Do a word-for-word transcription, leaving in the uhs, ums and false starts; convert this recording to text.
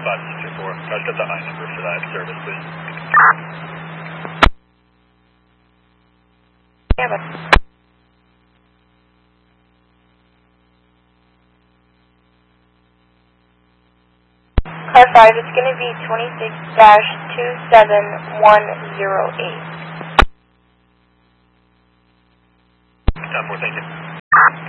five six two four. I've got the I number for that service, please. Yeah, but car five, it's going to be twenty-six dash two seven one zero eight. ten four, thank you.